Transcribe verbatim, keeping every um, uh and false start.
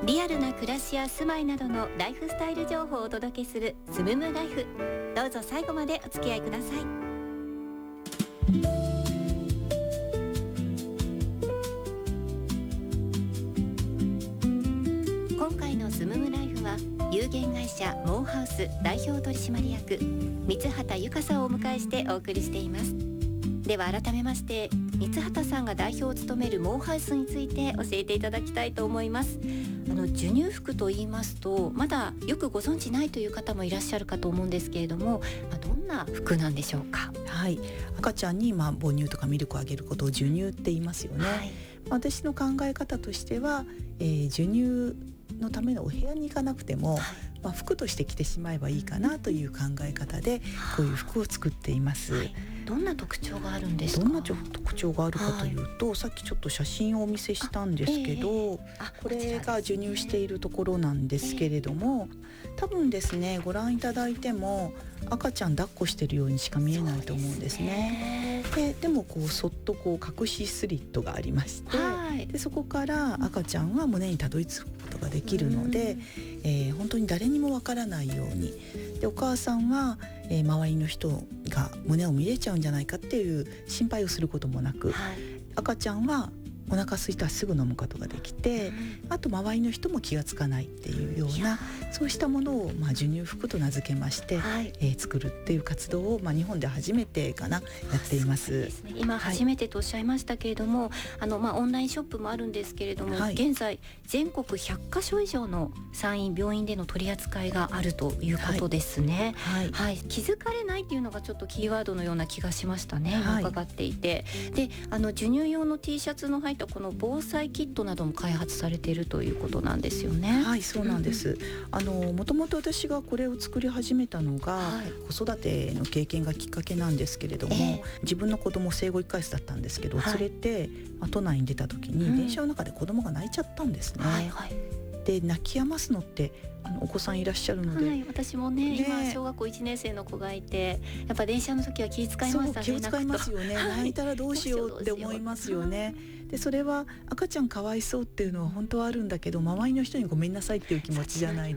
リアルな暮らしや住まいなどのライフスタイル情報をお届けするスムムライフ。どうぞ最後までお付き合いください。今回のスムムライフは有限会社モーハウス代表取締役三畑由香さんをお迎えしてお送りしています。では改めまして三畑さんが代表を務めるモーハウスについて教えていただきたいと思います。あの授乳服と言いますとまだよくご存知ないという方もいらっしゃるかと思うんですけれども、まあ、どんな服なんでしょうか。 はい、赤ちゃんにまあ母乳とかミルクをあげることを授乳って言いますよね、はい、私の考え方としては、えー、授乳のためのお部屋に行かなくても、はい、まあ、服として着てしまえばいいかなという考え方でこういう服を作っています、はい、 どんな特徴があるんですか。 どんな特徴があるかというと、はい、さっきちょっと写真をお見せしたんですけど、えー、これが授乳しているところなんですけれども、えー、多分ですねご覧いただいても赤ちゃん抱っこしているようにしか見えないと思うんですね。で, でもこうそっとこう隠しスリットがありまして、はい、でそこから赤ちゃんは胸にたどり着くことができるので、えー、本当に誰にもわからないように、でお母さんは、えー、周りの人が胸を見れちゃうんじゃないかっていう心配をすることもなく、はい、赤ちゃんはお腹空いたらすぐ飲むことができて、うん、あと周りの人も気がつかないっていうようなそうしたものを、まあ、授乳服と名付けまして、はい、えー、作るっていう活動を、まあ、日本で初めてかなやっています。 ですね、今初めてとおっしゃいましたけれども、はい、あのまあ、オンラインショップもあるんですけれども、はい、現在全国ひゃっかしょ以上の産院病院での取り扱いがあるということですね、はいはいはい、気づかれないっていうのがちょっとキーワードのような気がしましたね、今伺っていて、であの授乳用の T シャツの入ったこの防災キットなども開発されているということなんですよね。 はい、そうなんです、うん、あのもともと私がこれを作り始めたのが、はい、子育ての経験がきっかけなんですけれども、えー、自分の子供生後いっかげつだったんですけど、はい、連れて、まあ、都内に出た時に、うん、電車の中で子供が泣いちゃったんですね、はいはい、で泣き止ますのってあのお子さんいらっしゃるので、 はい、私も ね, ね今小学校いちねん生の子がいて、やっぱ電車の時は気遣いましたね。 そう気遣いますよね、はい、泣いたらどうしようって思いますよね。でそれは赤ちゃんかわいそうっていうのは本当はあるんだけど、周りの人にごめんなさいっていう気持ちじゃない